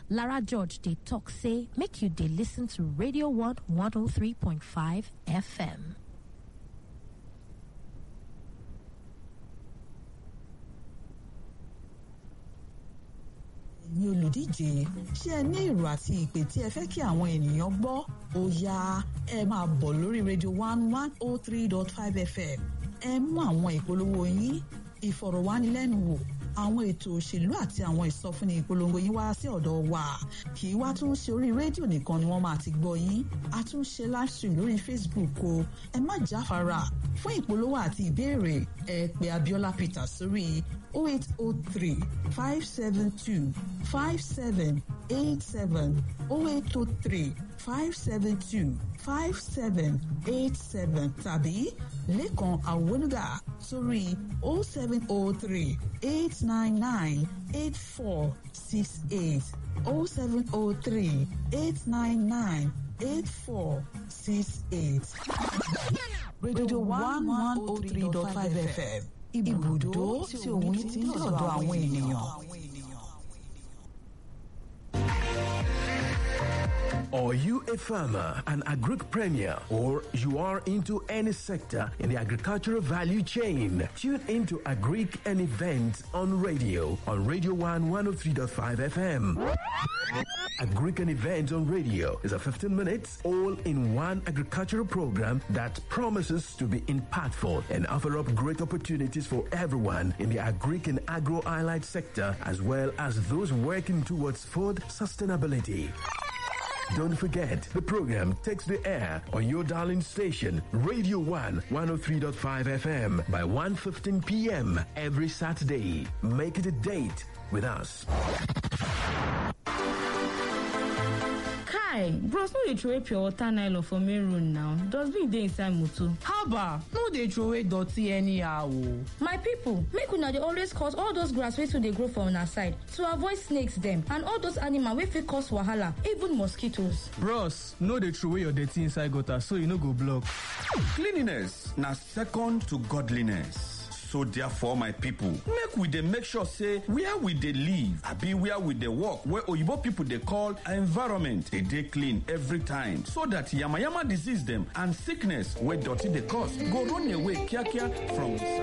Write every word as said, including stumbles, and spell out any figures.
Lara George, they talk say, make you they listen to Radio one one oh three point five F M. Ní olùdíje ṣé ẹ ní èrò àti ìpè tí ẹ fẹ́ kí àwọn ènìyàn gbọ́ ó yá ẹ máa bọ̀ lórí Radio one one oh three point five F M ẹ mú àwọn ìpolówó yín ìfọ̀rọ̀wánilẹ́nuwò àwọn ètò òṣèlú àti àwọn ìsọfúnni ìpolongo yín wá sí ọ̀dọ̀ wa kì í wá tún ṣe orí rédíò nìkan ni wọ́n máa ti gbọ́ yín a tún ṣe live stream lórí Facebook o ẹ má jáfara fún ìpolówó àti ìbéèrè ẹ pè Abiola Peter sórí oh eight oh three five seven two five seven eight seven oh eight oh three five seven two five seven eight seven tàbí Lékan Awoluga sórí oh seven oh three eight nine nine eight four six eight oh seven oh three eight nine nine eight four six eight. Radio one one oh three point five F M ibùdó tí òun ti ń dọ̀dọ̀ àwọn ènìyàn. Are you a farmer, an agric premier, or you are into any sector in the agricultural value chain? Tune into Agric and Events on radio, on Radio one one oh three point five F M. Agric and Events on radio is a fifteen minutes all-in-one agricultural program that promises to be impactful and offer up great opportunities for everyone in the agric and agro-allied sector, as well as those working towards food sustainability. Don't forget, the program takes the air on your darling station, Radio one one oh three point five F M by one fifteen p m every Saturday. Make it a date with us. Kai, bros, no dey throw away pure water nylon for main road now. Dustbin dey inside motor. Haba, no dey throw away dirty anyhow o. My people, make una dey always cut all those grass wey too dey grow for una side to avoid snakes dem and all those animals wey fit cause wahala, even mosquitoes. Bros, no dey throw away your dirty inside gutter so e no go block. Cleanliness na second to godliness. So therefore, my people, make we dey make sure say where we dey live, abi where we dey work, where oyibo people dey call environment, dey dey clean every time, so that yamayama disease dem and sickness wey dirty dey cause go run away kiakia from